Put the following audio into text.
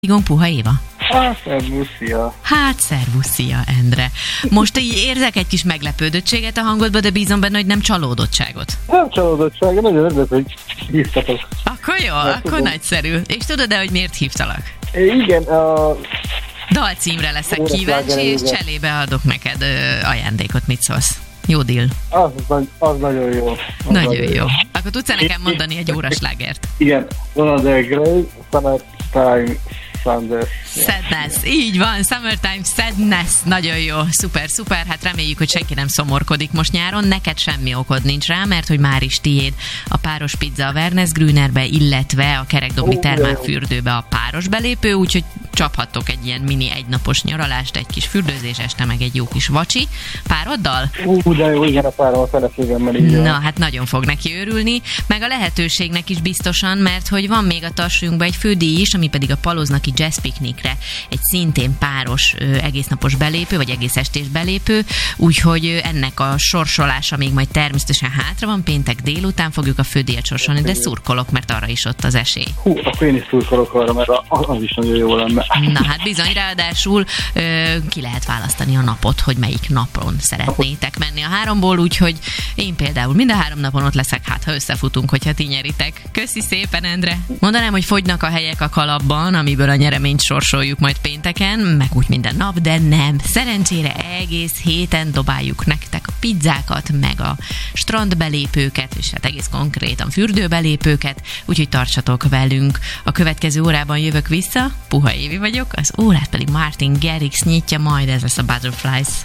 Puha Éva? Szervusz, szia! Szervusz, szia, Endre. Most így érzek egy kis meglepődöttséget a hangodba, de bízom benne, hogy nem csalódottságot. Nem csalódottság, nagyon örülök, hogy hívtatok. Akkor jó, akkor nagyszerű. És tudod-e, hogy miért hívtalak? Igen, a... Dalcímre leszek kíváncsi, és cserébe adok neked ajándékot, mit szólsz? Jó deal. Az nagyon jó. Nagyon jó. Akkor tudsz nekem mondani egy óraslágert? Igen, Lana Del Grey, Summertime Sadness, így van, Summertime Sadness, nagyon jó, szuper, hát reméljük, hogy senki nem szomorkodik most nyáron, neked semmi okod nincs rá, mert hogy már is tiéd a páros pizza a Wernesgrünerbe, illetve a Kerekdobni termálfürdőbe a páros belépő, úgyhogy csaphattok egy ilyen mini egynapos nyaralást, egy kis fürdőzés, este meg egy jó kis vacsi pároddal? De jó, igen, a párom a feleségemmel így. Na, hát nagyon fog neki örülni, meg a lehetőségnek is biztosan, mert hogy van még a tartsujnkban egy fődíj is, ami pedig a Paloznaki Jazz Picnicre egy szintén páros egésznapos belépő, vagy egész estés belépő, úgyhogy ennek a sorsolása még majd természetesen hátra van, péntek délután fogjuk a fődíjat sorsolni, de szurkolok, mert arra is ott az esély. Akkor én is szurkolok arra, mert az is nagyon jó lenne. Na hát bizony, ráadásul ki lehet választani a napot, hogy melyik napon szeretnétek menni a háromból, úgyhogy én például mind a 3 napon ott leszek, hát ha összefutunk, hogyha ti nyeritek. Köszi szépen, Endre! Mondanám, hogy fogynak a helyek a kalapban, amiből a nyereményt sorsoljuk majd pénteken, meg úgy minden nap, de nem. Szerencsére egész héten dobáljuk nektek a pizzákat, meg a strandbelépőket, és hát egész konkrétan fürdőbelépőket, úgyhogy tartsatok velünk. A következő órában jövök vissza, Puha Évi vagyok, az órát pedig Martin Garrix nyitja, majd ez lesz a Butterflies.